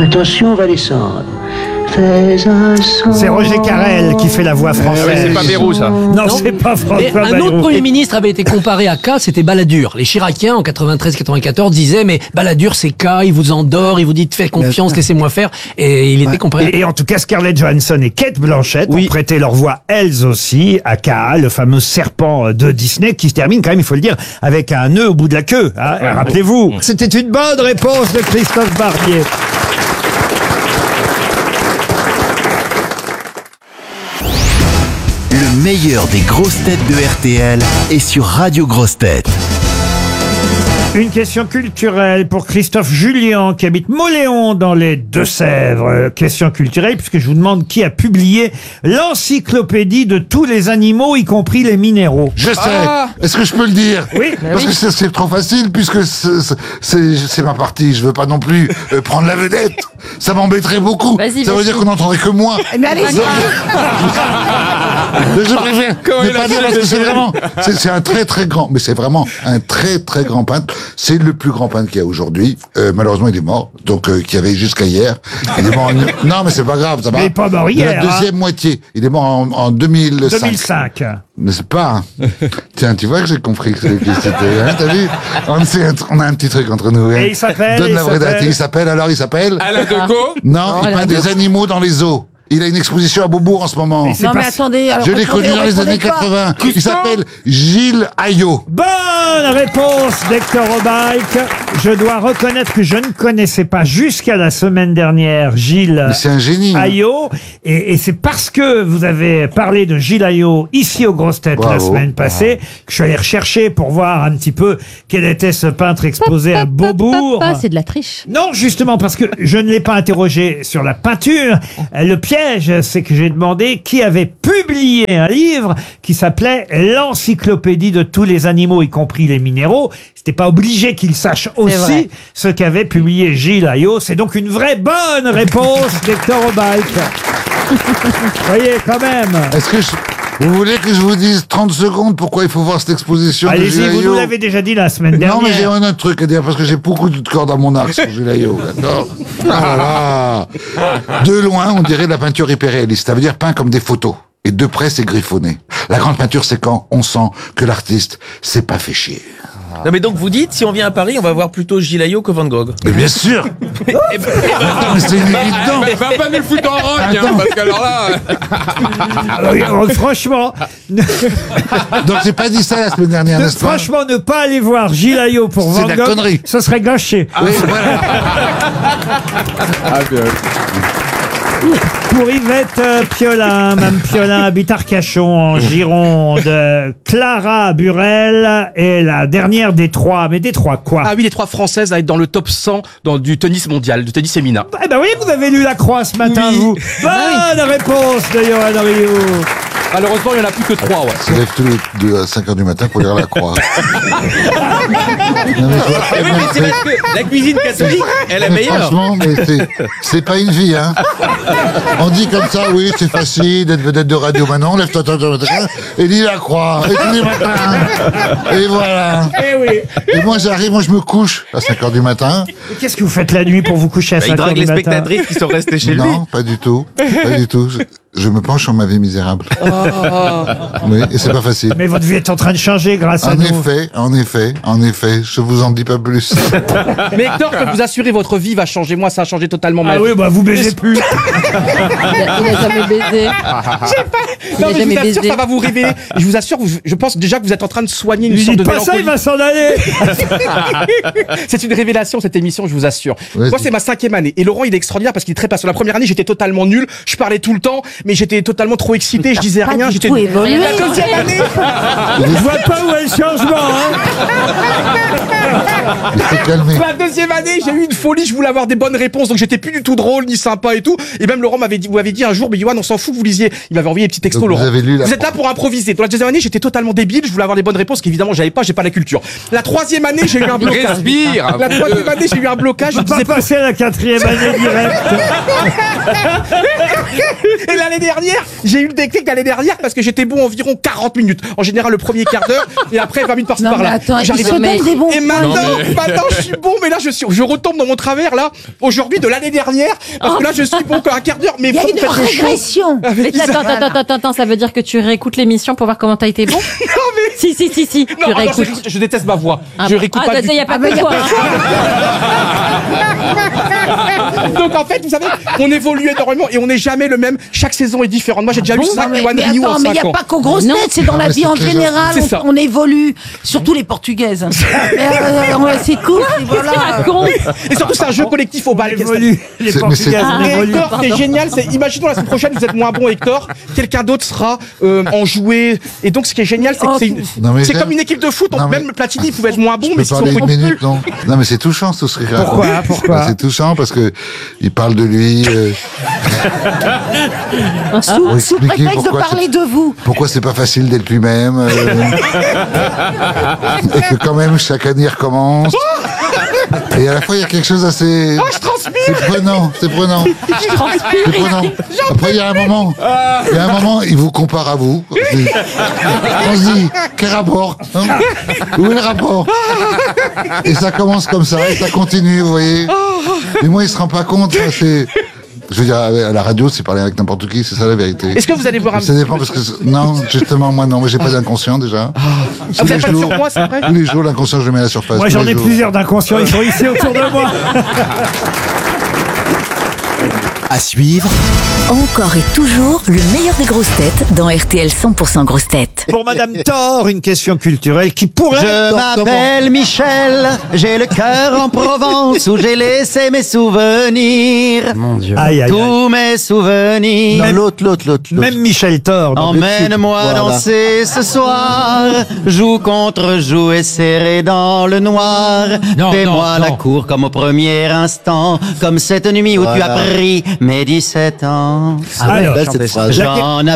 Attention, on va descendre. C'est Roger Carrel qui fait la voix française. C'est pas Bayrou, ça. Non, c'est pas Mais François un autre Bayrou. Premier ministre avait été comparé à K, c'était Balladur. Les Chiraciens, en 93-94, disaient, mais Balladur, c'est K, il vous endort, il vous dit, faites confiance, laissez-moi faire. Et il était comparé. Et en tout cas, Scarlett Johansson et Cate Blanchett ont prêté leur voix, elles aussi, à K, le fameux serpent de Disney, qui se termine quand même, il faut le dire, avec un nœud au bout de la queue. Hein. Rappelez-vous, c'était une bonne réponse de Christophe Barbier. Le meilleur des grosses têtes de RTL est sur Radio Grosses Têtes. Une question culturelle pour Christophe Julien qui habite Mauléon dans les Deux-Sèvres. Question culturelle puisque je vous demande qui a publié l'encyclopédie de tous les animaux, y compris les minéraux. Je sais. Est-ce que je peux le dire? Oui. Parce que c'est trop facile puisque c'est ma partie. Je veux pas non plus prendre la vedette. Ça m'embêterait beaucoup. Ça veut dire qu'on n'entendrait que moi. Mais allez-y. Je préfère ne pas dire parce que c'est vraiment, c'est un très très grand, mais c'est vraiment un très très grand peintre. C'est le plus grand peintre qu'il y a aujourd'hui. Malheureusement, il est mort. Donc, qu'il y avait jusqu'à hier. Il est mort non, mais c'est pas grave, ça va. Il est pas mort hier. La deuxième moitié. Il est mort en 2005. 2005. Mais c'est pas. Tiens, tu vois que j'ai compris que c'était. Hein, t'as vu? On a un petit truc entre nous. Hein. Et il s'appelle. Donne la vraie date. Il s'appelle. Alain Decaux? Non, il peint des animaux dans les eaux. Il a une exposition à Beaubourg en ce moment. Non mais attendez, alors Je l'ai connu dans les années 80. Il s'appelle Gilles Ayot. Bonne réponse d'Hector Obaïk. Je dois reconnaître que je ne connaissais pas jusqu'à la semaine dernière Gilles Mais c'est un génie. Ayot. Et c'est parce que vous avez parlé de Gilles Ayot ici aux Grosses Têtes la semaine passée que je suis allé rechercher pour voir un petit peu quel était ce peintre exposé à Beaubourg. C'est de la triche. Non, justement, parce que je ne l'ai pas interrogé sur la peinture. Le piège, c'est que j'ai demandé qui avait publié un livre qui s'appelait l'encyclopédie de tous les animaux, y compris les minéraux. C'était pas obligé qu'il sache aussi ce qu'avait publié Gilles Ayot. C'est donc une vraie bonne réponse d'Hector Obaïk. Voyez, quand même. Est-ce que vous voulez que je vous dise 30 secondes pourquoi il faut voir cette exposition de Gilles Allez-y, vous Ayot? nous l'avez déjà dit la semaine dernière. Non, mais j'ai un autre truc à dire, parce que j'ai beaucoup de cordes à mon arc sur Gilles Ayot, d'accord? Ah là. De loin, on dirait de la peinture hyperréaliste. Ça veut dire peint comme des photos. Et de près, c'est griffonné. La grande peinture, c'est quand on sent que l'artiste s'est pas fait chier. Non mais donc vous dites, si on vient à Paris, on va voir plutôt Gilles Ayot que Van Gogh. Mais bien sûr. Attends, mais c'est évident. Mais va pas nous le foutre en rock, hein, parce qu'alors là... Franchement, Donc j'ai pas dit ça la semaine dernière, n'est-ce pas? franchement, ne pas aller voir Gilles Ayot pour C'est Van de la Gogh, connerie. ce serait gâché. Oui, voilà. Pour Yvette Piolin, Mme Piolin habite Arcachon en Gironde. Clara Burel est la dernière des trois. Mais des trois quoi? Ah oui, les trois françaises à être dans le top 100 du tennis mondial, du tennis féminin. Eh ben oui, vous avez lu La Croix ce matin, Oui. vous. Bonne réponse de Johan Rioux. Malheureusement, il n'y en a plus que 3, ouais. On se lève tous les deux à 5h du matin pour lire la croix. Non, mais C'est parce que la cuisine catholique est la meilleure. franchement, mais c'est pas une vie, hein. On dit comme ça, oui, c'est facile d'être vedette de radio maintenant, lève-toi, et lis la croix, et tous les matins. Et voilà. Eh oui. Et moi, j'arrive, moi, je me couche à 5h du matin. Et qu'est-ce que vous faites la nuit pour vous coucher à 5 Il heures drague du les matin? spectatrices qui sont restées chez lui. Non, pas du tout. Pas du tout. Je me penche sur ma vie misérable. Oui, et c'est pas facile. Mais votre vie est en train de changer grâce à En nous. effet, je vous en dis pas plus. Mais Hector, je peux vous assurer, votre vie va changer. Moi, ça a changé totalement ma Ah vie. oui, bah vous baisez plus. Il a jamais baisé. Non, mais je jamais vous assure, baisé. ça va vous révéler. Je vous assure, je pense déjà que vous êtes en train de soigner une Ne sorte de dites pas ça, il mélancolie. va s'en aller. C'est une révélation, cette émission, je vous assure. Ouais, Moi, c'est- c'est ma 5e année. Et Laurent, il est extraordinaire parce qu'il est très patient. La première année, j'étais totalement nul. Je parlais tout le temps, mais j'étais totalement trop excité. Je disais Pas rien. du J'étais tout évolué. La deuxième année. Je vois pas où est le changement. Hein. Il s'est calmé. La deuxième année, j'ai eu une folie. Je voulais avoir des bonnes réponses, donc j'étais plus du tout drôle ni sympa et tout. Et même Laurent vous m'avez dit un jour, mais Yoann, on s'en fout, vous lisiez. Il m'avait envoyé des petits textos, Donc, vous Laurent. avez lu la- Vous êtes là pour improviser. Dans la deuxième année, j'étais totalement débile. Je voulais avoir des bonnes réponses qu'évidemment j'avais pas. J'ai pas la culture. La troisième année, j'ai eu un blocage. Respire. La troisième année, j'ai eu un blocage. Je On disais va passer à la 4e année directe. Et la l'année dernière, j'ai eu le déclic l'année dernière parce que j'étais bon environ 40 minutes. En général, le premier quart d'heure et après 20 minutes par-ci Non, mais par-là. attends, il J'arrive se donne des bons et points. maintenant, je suis bon, mais là, je retombe dans mon travers, là, aujourd'hui, de l'année dernière, parce que là, je suis bon qu'un quart d'heure, mais Il y a faut une me faire des choses. régression. Avec Mais Isa. attends, ça veut dire que tu réécoutes l'émission pour voir comment t'as été bon? Non, mais... Si, Non, tu attends, réécoutes. je déteste ma voix. Je réécoute pas du Il n'y a pas Ah, mais que y a toi. Donc en fait, vous savez, on évolue énormément et on n'est jamais le même. Chaque saison est différente. Moi, j'ai déjà vu ça Non, mais One Ryu en attends, mais il 5 n'y a ans. pas qu'aux grosses Non. têtes, c'est dans la mais vie c'est en très général, C'est ça. on évolue, surtout les portugaises. Mais, c'est cool, et voilà. Et surtout, c'est un jeu collectif au bal. Évolue. Les C'est- mais c'est- Portugaises Et évoluent. Hector, c'est génial. Imaginons la semaine prochaine, vous êtes moins bon, Hector. Quelqu'un d'autre sera en jouet. Et donc, ce qui est génial, c'est que Non, mais c'est j'aime. comme une équipe de foot. Donc, Non, mais- même Platini pouvait être moins bon, Je mais peux s'ils parler sont une minute, non? Non, mais c'est touchant, tout ce qu'il raconte. Pourquoi C'est touchant parce que il parle de lui. Sous expliquer prétexte de pourquoi parler de vous. Pourquoi c'est pas facile d'être lui-même et que quand même chaque année il recommence. Et à la fois il y a quelque chose assez. C'est prenant, c'est prenant. C'est prenant. Après il y a un moment, il vous compare à vous. On se dit quel rapport hein? Où est le rapport? Et ça commence comme ça et ça continue, vous voyez. Et moi il se rend pas compte. C'est. Je veux dire, à la radio, c'est parler avec n'importe qui, c'est ça la vérité. Est-ce que vous allez voir un Ça dépend parce que non, justement, moi non, moi j'ai pas d'inconscient déjà. vous avez pas de surpoids, c'est vrai? Tous les jours, l'inconscient, je le mets à la surface. Moi, tous j'en les ai jours. plusieurs d'inconscients. Ils sont ici autour de moi. À suivre, Encore et toujours le meilleur des grosses têtes dans RTL 100% grosses têtes. Pour Madame Thor, une question culturelle qui pourrait... Je m'appelle Michel, j'ai le cœur en Provence où j'ai laissé mes souvenirs. Mon Dieu. Aïe, aïe, aïe. Tous mes souvenirs. Même- L'autre. Même Michel Thor. donc, Emmène-moi voilà. danser ce soir, joue contre joue et serré dans le noir. Non, Fais-moi non, la non. cour comme au premier instant, comme cette nuit où tu as pris mes 17 ans. Alors, J'en